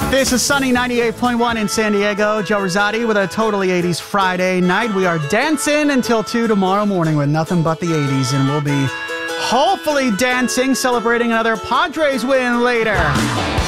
This is Sunny 98.1 in San Diego. Joe Rosati with a totally 80s Friday night. We are dancing until 2 tomorrow morning with nothing but the 80s, and we'll be hopefully dancing, celebrating another Padres win later.